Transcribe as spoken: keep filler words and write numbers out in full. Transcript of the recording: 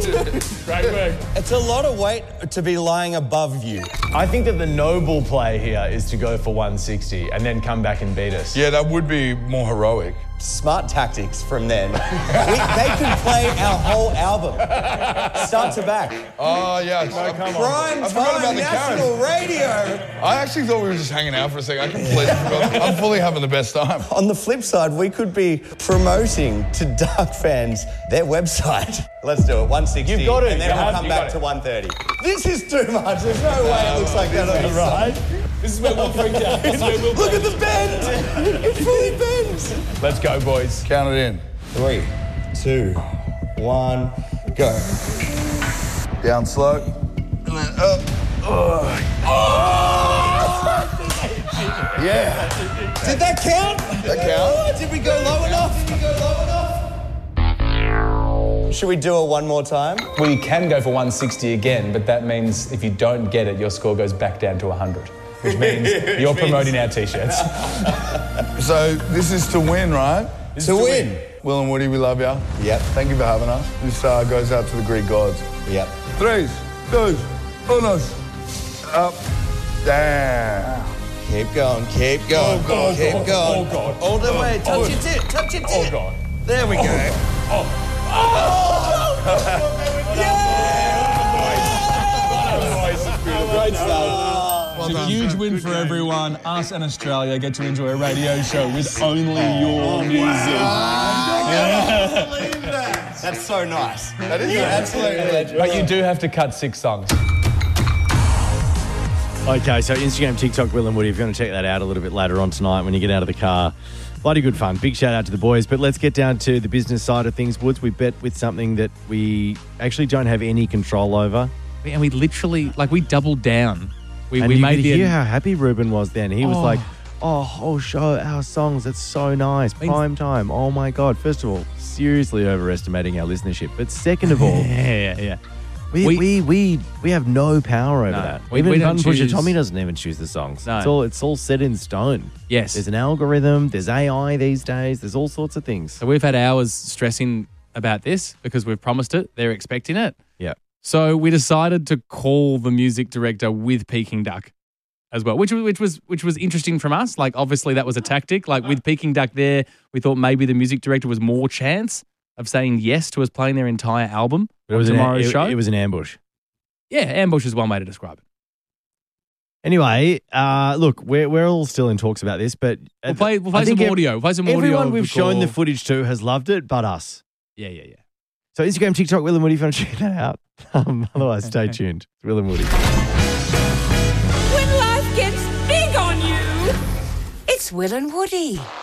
Great work. It's a lot of weight to be lying above you. I think that the noble play here is to go for one sixty and then come back and beat us. Yeah, that would be more heroic. Smart tactics from them. we, they could play our whole album, start to back. Oh, yeah. No, come on. Prime I forgot about time the national radio. I actually thought we were just hanging out for a second. I completely forgot. I'm fully having the best time. On the flip side, we could be promoting to Dark fans their website. Let's do it, one sixty. You've got it. And then You we'll have- come you back got to it. one thirty. This is too much. There's no way it looks like that on this Right? This is where we'll freak out. This is where we'll Look at the bend. It fully bends. Let's go, boys. Count it in. Three, two, one, go. Down slow. And then up. Oh. Yeah. Did that count? That count? Oh, did we go low enough? Did we go low enough? Should we do it one more time? We can go for one sixty again, but that means if you don't get it, your score goes back down to one hundred, which means you're promoting our T-shirts. So this is to win, right? To win. Will and Woody, we love you. Yep. Thank you for having us. This uh, goes out to the Greek gods. Yep. Tres, dos, unos. Up, down. Keep going, keep going, Oh, God, keep oh, going. oh, God. All the way, touch Oh, your tit, touch your tit. Oh, God. There we go. Great stuff. It's a huge win for everyone. Us and Australia get to enjoy a radio show with only your music. That's so nice. That is absolutely. But you do have to cut six songs. Okay, so Instagram, TikTok, Will and Woody, if you want to check that out a little bit later on tonight when you get out of the car. Bloody good fun. Big shout out to the boys. But let's get down to the business side of things. Woods, we bet with something that we actually don't have any control over. And we literally, like, we doubled down. We, and we you made could the hear how happy Ruben was then. He was Oh. like, oh, whole show, our songs, it's so nice. Means- Prime time. Oh, my God. First of all, seriously overestimating our listenership. But second of all, yeah, yeah, yeah. we, We- we, we, we have no power over No, that. we- even we don't Button Pusher choose- Tommy doesn't even choose the songs. No. It's all, it's all set in stone. Yes. There's an algorithm. There's A I these days. There's all sorts of things. So we've had hours stressing about this because we've promised it. They're expecting it. Yeah. So we decided to call the music director with Peking Duck as well, which was which was which was interesting from us. Like, obviously that was a tactic. Like, with Peking Duck there, we thought maybe the music director was more chance of saying yes to us playing their entire album But it on was, an, tomorrow's it, show. it was an ambush. yeah, ambush is one way to describe it. Anyway, uh, look, we're we're all still in talks about this, but We'll play, we'll I play think some ev- audio. We'll play some audio. Everyone of we've the shown the call. footage to has loved it, but us. Yeah, yeah, yeah. So Instagram, TikTok, Will and Woody, if you want to check that out. Um, otherwise, stay tuned. It's Will and Woody. When life gets big on you, it's Will and Woody.